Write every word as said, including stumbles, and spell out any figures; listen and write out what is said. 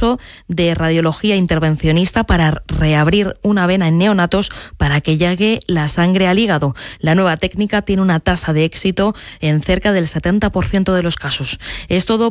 uso de radiología intervencionista para reabrir una vena en neonatos para que llegue la sangre al hígado. La nueva técnica tiene una tasa de éxito en cerca del setenta por ciento de los casos. Es todo